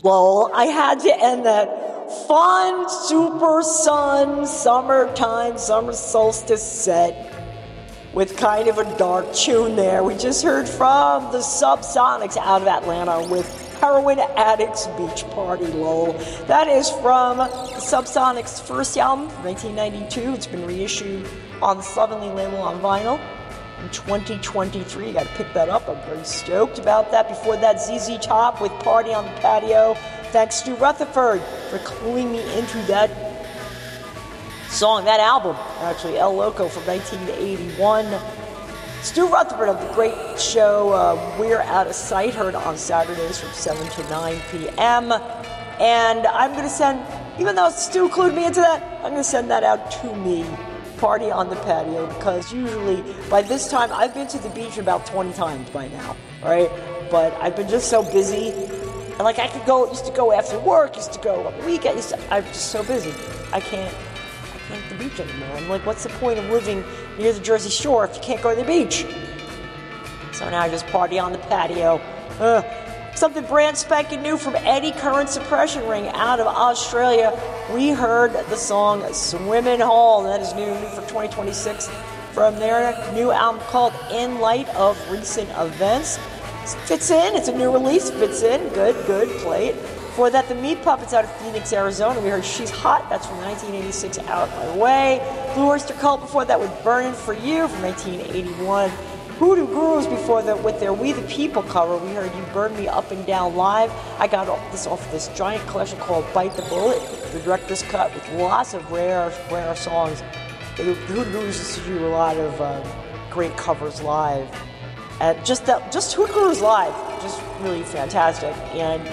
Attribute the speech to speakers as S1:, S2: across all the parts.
S1: Lol, I had to end that fun, super sun, summertime, summer solstice set with kind of a dark tune there. We just heard from the Subsonics out of Atlanta with Heroin Addicts Beach Party, lol. That is from the Subsonics' first album from 1992. It's been reissued on the Slovenly label on vinyl in 2023. You gotta pick that up. I'm very stoked about that. Before that, ZZ Top with Party on the Patio. Thanks to Rutherford for cluing me into that song, that album, actually, El Loco from 1981. Stu Rutherford of the great show We're Out of Sight, heard on Saturdays from 7 to 9 p.m. And I'm going to send, even though Stu clued me into that, I'm going to send that out to me, Party on the Patio, because usually by this time, I've been to the beach about 20 times by now, right? But I've been just so busy. And like I used to go after work, used to go on the weekend, I'm just so busy. I can't at the beach anymore. I'm like, what's the point of living near the Jersey Shore if you can't go to the beach? So now I just party on the patio. Something brand spanking new from Eddie Current Suppression Ring out of Australia. We heard the song Swimmin' Hole, and that is new for 2026 from their new album called In Light of Recent Events. Fits in, it's a new release, fits in, good, play it. Before that, the Meat Puppets out of Phoenix, Arizona. We heard She's Hot, that's from 1986, Out My Way. Blue Oyster Cult before that with Burnin' For You from 1981. Hoodoo Gurus before that with their We the People cover. We heard You Burn Me Up and Down live. I got this off of this giant collection called Bite the Bullet, the director's cut with lots of rare songs. The Hoodoo Gurus used to do a lot of great covers live. Just Hoodoo Gurus live, just really fantastic. And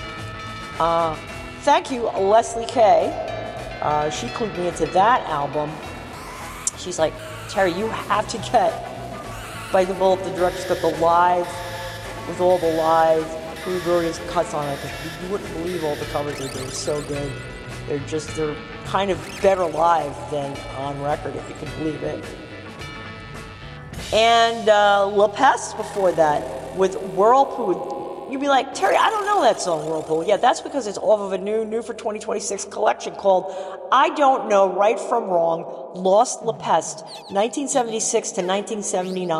S1: thank you, Leslie Kay. She clued me into that album. She's like, Terry, you have to get Bite the Bullet, the director's got the live, with all the live Hoodoo Gurus cuts on it. You wouldn't believe all the covers they do. It's so good. They're kind of better live than on record, if you can believe it. And La Peste before that with Whirlpool. You'd be like, Terry, I don't know that song, Whirlpool. Yeah, that's because it's off of a new for 2026 collection called I Don't Know Right From Wrong, Lost La Peste, 1976 to 1979.